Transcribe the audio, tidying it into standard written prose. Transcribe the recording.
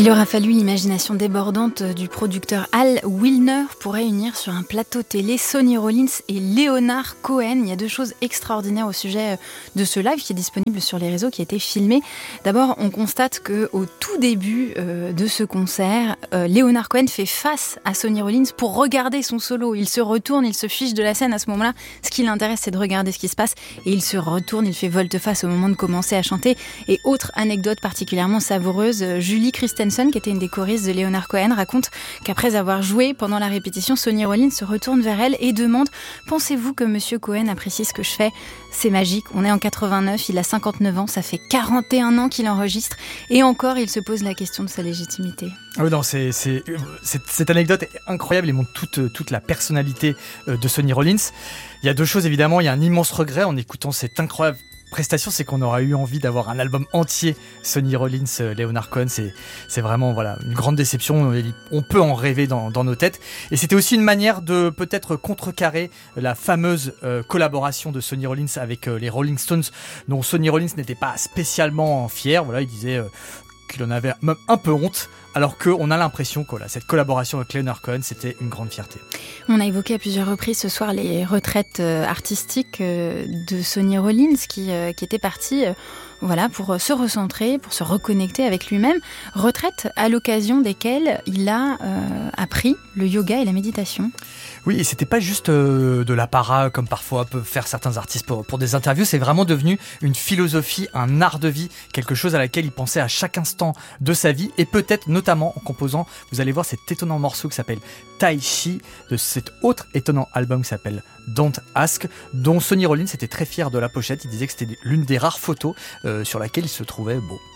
Il aura fallu l'imagination débordante du producteur Al Wilner pour réunir sur un plateau télé Sonny Rollins et Leonard Cohen. Il y a deux choses extraordinaires au sujet de ce live qui est disponible sur les réseaux, qui a été filmé. D'abord, on constate qu'au tout début de ce concert, Leonard Cohen fait face à Sonny Rollins pour regarder son solo. Il se retourne, il se fiche de la scène à ce moment-là. Ce qui l'intéresse, c'est de regarder ce qui se passe. Et il se retourne, il fait volte-face au moment de commencer à chanter. Et autre anecdote particulièrement savoureuse, Julie Christensen, qui était une des choristes de Leonard Cohen, raconte qu'après avoir joué pendant la répétition, Sonny Rollins se retourne vers elle et demande « Pensez-vous que Monsieur Cohen apprécie ce que je fais ?» C'est magique, on est en 89, il a 59 ans, ça fait 41 ans qu'il enregistre et encore il se pose la question de sa légitimité. Oui, non, cette anecdote est incroyable et montre toute la personnalité de Sonny Rollins. Il y a deux choses évidemment, il y a un immense regret en écoutant cette incroyable prestation, c'est qu'on aurait eu envie d'avoir un album entier Sonny Rollins, Leonard Cohen. C'est vraiment une grande déception. On peut en rêver dans nos têtes. Et c'était aussi une manière de peut-être contrecarrer la fameuse collaboration de Sonny Rollins avec les Rolling Stones, dont Sonny Rollins n'était pas spécialement fier. Voilà, il disait qu'il en avait même un peu honte, alors qu'on a l'impression que cette collaboration avec Leonard Cohen, c'était une grande fierté. On a évoqué à plusieurs reprises ce soir les retraites artistiques de Sonny Rollins qui était parti pour se recentrer, pour se reconnecter avec lui-même. Retraites à l'occasion desquelles il a appris le yoga et la méditation. Oui, et c'était pas juste de l'apparat comme parfois peuvent faire certains artistes pour des interviews, c'est vraiment devenu une philosophie, un art de vie, quelque chose à laquelle il pensait à chaque instant de sa vie et peut-être notamment en composant, vous allez voir cet étonnant morceau qui s'appelle Tai Chi, de cet autre étonnant album qui s'appelle Don't Ask, dont Sonny Rollins était très fier de la pochette. Il disait que c'était l'une des rares photos sur laquelle il se trouvait beau.